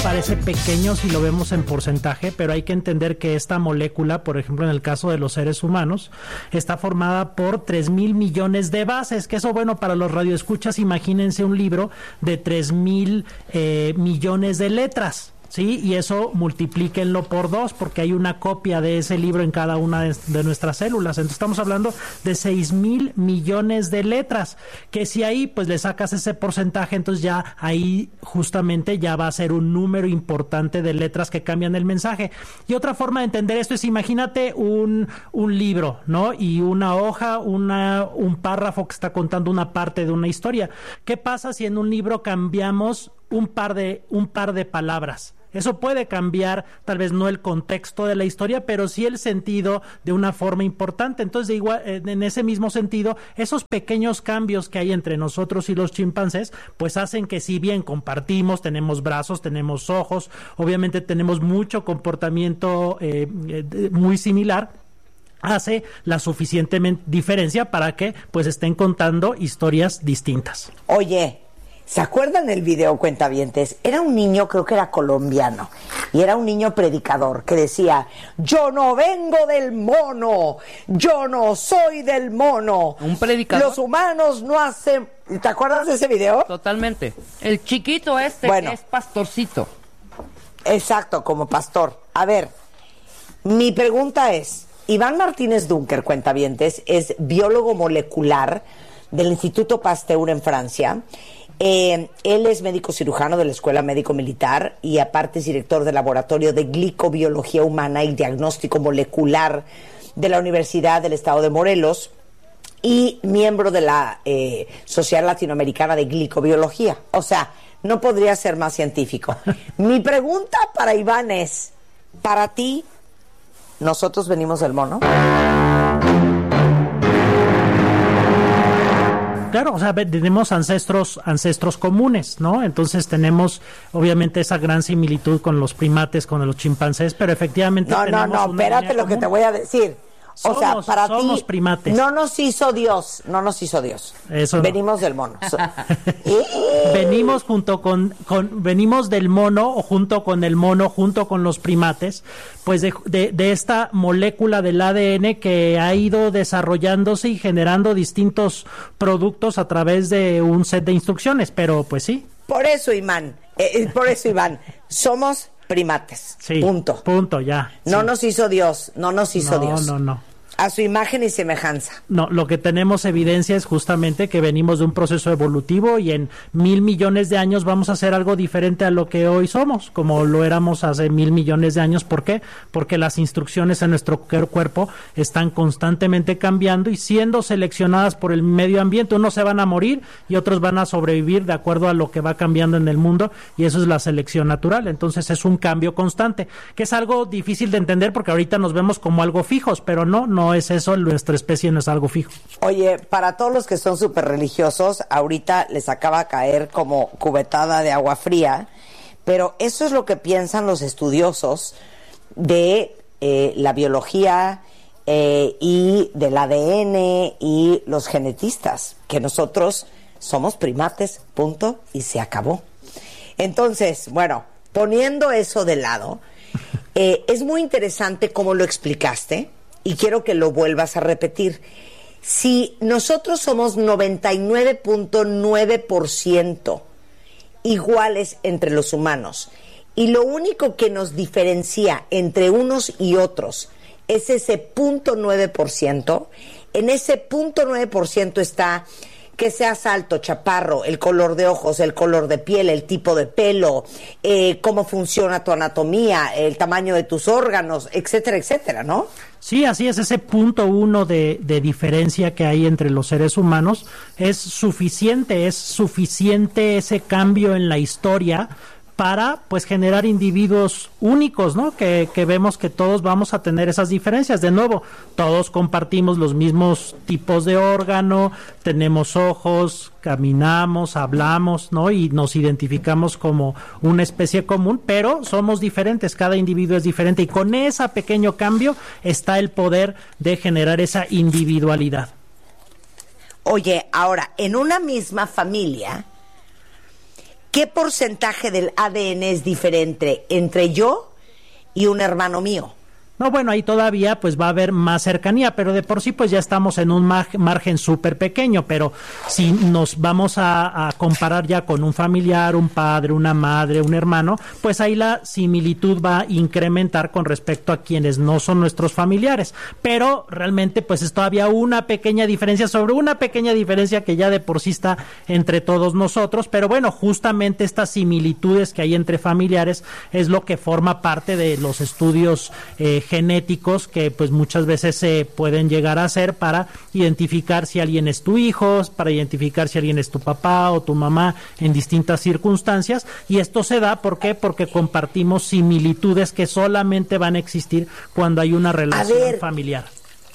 parece pequeño si lo vemos en porcentaje, pero hay que entender que esta molécula, por ejemplo, en el caso de los seres humanos, está formada por 3,000 millones de bases, que eso, bueno, para los radioescuchas, imagínense un libro de 3,000 millones de letras. Sí, y eso multiplíquenlo por 2, porque hay una copia de ese libro en cada una de nuestras células. Entonces estamos hablando de 6,000 millones de letras, que si ahí pues le sacas ese porcentaje, entonces ya ahí justamente ya va a ser un número importante de letras que cambian el mensaje. Y otra forma de entender esto es, imagínate un libro, ¿no? Y una hoja, un párrafo que está contando una parte de una historia. ¿Qué pasa si en un libro cambiamos un par de palabras? Eso puede cambiar, tal vez no el contexto de la historia, pero sí el sentido de una forma importante. Entonces, en ese mismo sentido, esos pequeños cambios que hay entre nosotros y los chimpancés, pues hacen que, si bien compartimos, tenemos brazos, tenemos ojos, obviamente tenemos mucho comportamiento muy similar, hace la suficiente diferencia para que pues estén contando historias distintas. Oye, ¿se acuerdan del video, cuentavientes? Era un niño, creo que era colombiano, y era un niño predicador que decía: yo no vengo del mono, yo no soy del mono. ¿Un predicador? Los humanos no hacen... ¿Te acuerdas de ese video? Totalmente. El chiquito bueno, que es pastorcito. Exacto, como pastor. A ver, mi pregunta es, Iván Martínez Dunker, cuentavientes, es biólogo molecular del Instituto Pasteur en Francia. Él es médico cirujano de la Escuela Médico Militar y aparte es director del Laboratorio de Glicobiología Humana y Diagnóstico Molecular de la Universidad del Estado de Morelos y miembro de la Sociedad Latinoamericana de Glicobiología. O sea, no podría ser más científico. Mi pregunta para Iván es, para ti, ¿nosotros venimos del mono? Claro, o sea, tenemos ancestros comunes, ¿no? Entonces tenemos, obviamente, esa gran similitud con los primates, con los chimpancés, pero efectivamente No, espérate lo común. que te voy a decir. O sea, para somos ti, primates. no nos hizo Dios. Eso no. Venimos del mono. Venimos venimos del mono, o junto con el mono, junto con los primates, pues de esta molécula del ADN que ha ido desarrollándose y generando distintos productos a través de un set de instrucciones, pero pues sí. Por eso, Iván, somos primates. Sí, Punto, ya. No sí. Nos hizo Dios, Dios. No. A su imagen y semejanza. No, lo que tenemos evidencia es justamente que venimos de un proceso evolutivo y en 1,000 millones de años vamos a hacer algo diferente a lo que hoy somos, como lo éramos hace 1,000 millones de años. ¿Por qué? Porque las instrucciones en nuestro cuerpo están constantemente cambiando y siendo seleccionadas por el medio ambiente. Unos se van a morir y otros van a sobrevivir de acuerdo a lo que va cambiando en el mundo, y eso es la selección natural. Entonces es un cambio constante, que es algo difícil de entender porque ahorita nos vemos como algo fijos, pero no es eso, nuestra especie no es algo fijo. Oye, para todos los que son súper religiosos, ahorita les acaba de caer como cubetada de agua fría, pero eso es lo que piensan los estudiosos de la biología y del ADN y los genetistas, que nosotros somos primates, punto, y se acabó. Entonces, bueno, poniendo eso de lado, es muy interesante cómo lo explicaste, y quiero que lo vuelvas a repetir. Si nosotros somos 99.9% iguales entre los humanos, y lo único que nos diferencia entre unos y otros es ese 0.9%, en ese 0.9% está que seas alto, chaparro, el color de ojos, el color de piel, el tipo de pelo, cómo funciona tu anatomía, el tamaño de tus órganos, etcétera, etcétera, ¿no? Sí, así es, ese 0.1 de diferencia que hay entre los seres humanos es suficiente ese cambio en la historia para pues generar individuos únicos, ¿no? Que vemos que todos vamos a tener esas diferencias. De nuevo, todos compartimos los mismos tipos de órgano, tenemos ojos, caminamos, hablamos, ¿no? Y nos identificamos como una especie común, pero somos diferentes, cada individuo es diferente, y con ese pequeño cambio está el poder de generar esa individualidad. Oye, ahora, en una misma familia, ¿qué porcentaje del ADN es diferente entre yo y un hermano mío? No, bueno, ahí todavía pues va a haber más cercanía, pero de por sí pues ya estamos en un margen súper pequeño, pero si nos vamos a comparar ya con un familiar, un padre, una madre, un hermano, pues ahí la similitud va a incrementar con respecto a quienes no son nuestros familiares, pero realmente pues es todavía una pequeña diferencia sobre una pequeña diferencia que ya de por sí está entre todos nosotros, pero bueno, justamente estas similitudes que hay entre familiares es lo que forma parte de los estudios genéticos que pues muchas veces se pueden llegar a hacer para identificar si alguien es tu hijo, para identificar si alguien es tu papá o tu mamá en distintas circunstancias, y esto se da ¿por qué? Porque compartimos similitudes que solamente van a existir cuando hay una relación familiar.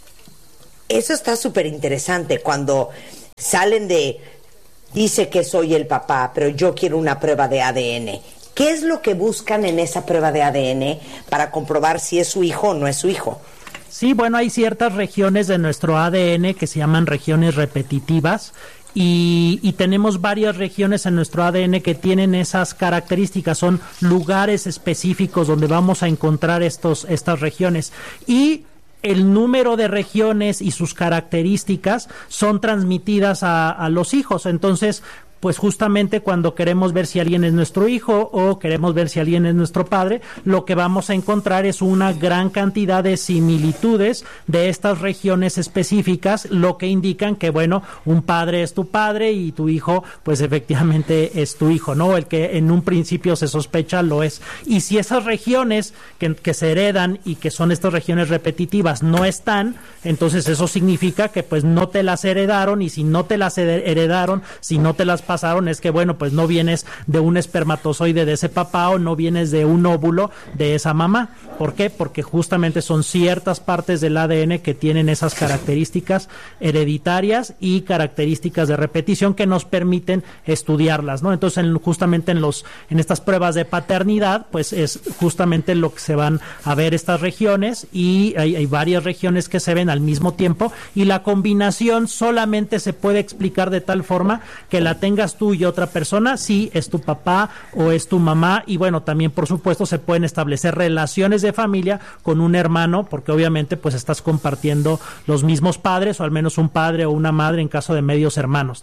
Eso está súper interesante cuando salen dice que soy el papá, pero yo quiero una prueba de ADN. ¿Qué es lo que buscan en esa prueba de ADN para comprobar si es su hijo o no es su hijo? Sí, bueno, hay ciertas regiones de nuestro ADN que se llaman regiones repetitivas y tenemos varias regiones en nuestro ADN que tienen esas características, son lugares específicos donde vamos a encontrar estas regiones y el número de regiones y sus características son transmitidas a los hijos, entonces pues justamente cuando queremos ver si alguien es nuestro hijo o queremos ver si alguien es nuestro padre, lo que vamos a encontrar es una gran cantidad de similitudes de estas regiones específicas, lo que indican que, bueno, un padre es tu padre y tu hijo, pues efectivamente es tu hijo, ¿no? El que en un principio se sospecha lo es. Y si esas regiones que se heredan y que son estas regiones repetitivas no están, entonces eso significa que pues no te las heredaron, y si no te las heredaron, si no te las pasaron, es que bueno, pues no vienes de un espermatozoide de ese papá o no vienes de un óvulo de esa mamá. ¿Por qué? Porque justamente son ciertas partes del ADN que tienen esas características hereditarias y características de repetición que nos permiten estudiarlas, ¿no? Entonces, justamente en estas pruebas de paternidad, pues es justamente lo que se van a ver estas regiones, y hay varias regiones que se ven al mismo tiempo, y la combinación solamente se puede explicar de tal forma que la tengas tú y otra persona, si es tu papá o es tu mamá, y bueno, también por supuesto se pueden establecer relaciones de familia con un hermano, porque obviamente pues estás compartiendo los mismos padres, o al menos un padre o una madre en caso de medios hermanos.